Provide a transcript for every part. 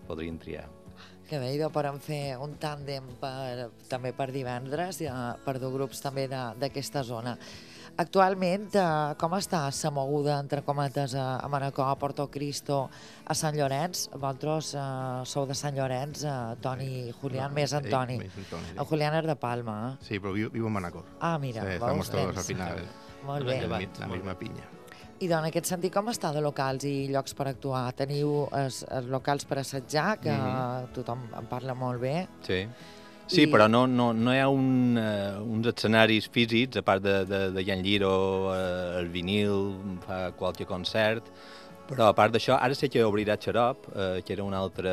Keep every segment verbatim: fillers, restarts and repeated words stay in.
podrien triar. Que bé, idò, podem fer un tàndem per, també per divendres, ja, per dur grups també d'aquesta zona. Actualment, eh, com està la moguda, entre cometes, a, a Manacor, a Porto Cristo, a Sant Llorenç? Vosaltres eh, sou de Sant Llorenç, eh, Toni i Julián, No, més en ell, Toni. més en Toni, sí. El Julián és de Palma, eh? Sí, pero vivo, vivo en Manacor. Ah, mira, Sí, veus, estamos todos tens. al final Molt en bé. el Llevant, mi- la molt misma bé. pinya. I doncs, en aquest sentit, com està de locals i llocs per actuar? Teniu els, els locals per assetjar, que Mhm. tothom en parla molt bé. Sí. Sí, I- però no, no, no hi ha un, uh, uns escenaris físics, a part de, de, de Jan Lliro, uh, el vinil, fa qualque concert, però a part d'això, ara sé que obrirà Xarop, uh, que era un altre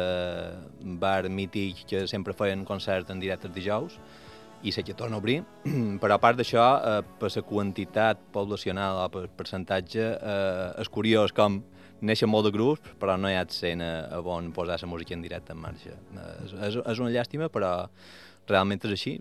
bar mític que sempre feien concert en directe els dijous, i sé que torna a obrir, però a part d'això, eh, per la quantitat poblacional o per percentatge, eh, és curiós com neixen molt de grups, però no hi ha escena a on posar la música en directe en marxa. Eh, és, és, és una llàstima, però realment és així.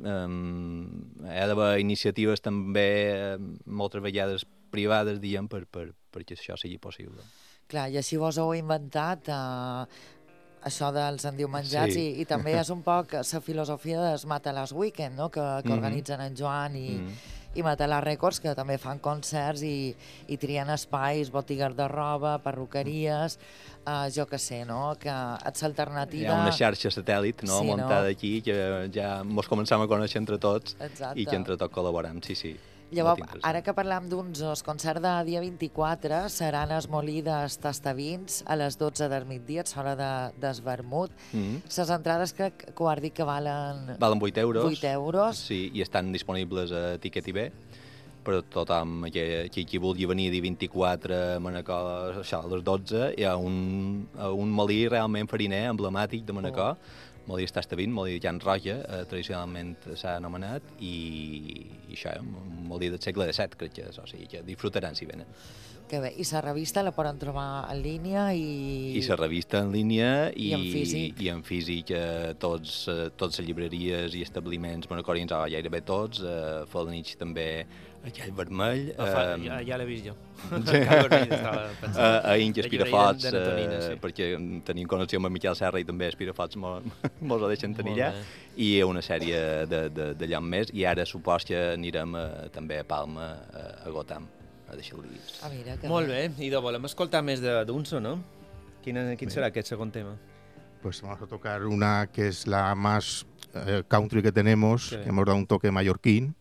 Eh, hi ha d'haver iniciatives també, eh, moltes vegades privades, diguem, per, per, perquè això sigui possible. Clar, i així vos heu inventat eh, això dels endiumenjats Sí. i, i també és un poc la filosofia dels Matalas Weekend, no? que, que Mhm. organitzen en Joan i, Mhm. i Matalas Records, que també fan concerts i, i trien espais, botigues de roba, perruqueries, eh, jo que sé, no? que ets Hi alternativa... ha una xarxa satèl·lit, no?, Sí, no? muntada aquí, que ja ens començam a conèixer entre tots Exacte. i que entre tots col·laborem, sí, sí. Llavors, Molt interessant. ara que parlam d'uns els concerts de dia vint-i-quatre, seran esmolides tastavins a les dotze del migdia, a l'hora de, des vermut. Mhm. Les entrades crec que ho has dit que valen Valen vuit euros. vuit euros. Sí, i estan disponibles a Ticket I B, però tothom que, qui, qui vulgui venir dia vint-i-quatre a Manacor, això, a les dotze, hi ha un, un molí realment fariner, emblemàtic de Manacor, Oh. molí Tastavint, molí de Can Roja, eh, tradicionalment s'ha anomenat, i, i això, un molí del segle disset, crec que és, o sigui, que disfrutaran si venen. Que bé. I la revista la poden trobar en línia i... I la revista en línia i, I en físic. i en físic eh, tots, eh, tots les llibreries i establiments manacorins, o gairebé tots, eh, Falanich també, aquell vermell. Ah, fa, eh, ja, ja l'he vist jo. Cal Vermell estava pensant. a, a Inca La Espirafots, llibreria d'anatomina, eh, sí. perquè tenim connexió amb en Miquel Serra i també Espirafots mos mo ho deixen tenir Molt allà, bé. i una sèrie de, de, de lloc més, i ara supos que anirem a, també a Palma, a, a Gotham, a deixar-li. Ah, mira, que Molt bé, i de volem escoltar més de d'Unso, no? Quin, quin serà aquest segon tema? Pues vamos a tocar una que es la más eh, country que tenemos, Sí. que hemos dado un toque mallorquín,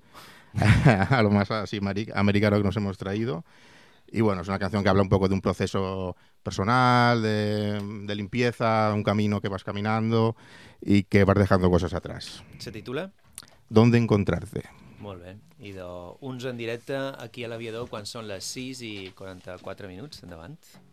a lo más así mari- americano que nos hemos traído. Y bueno, es una canción que habla un poco de un proceso personal, de, de limpieza, un camino que vas caminando y que vas dejando cosas atrás. Se titula? ¿Dónde encontrarte? Molt bé. I de uns en directe aquí a l'Aviador quan són les sis i quaranta-quatre minuts. Endavant.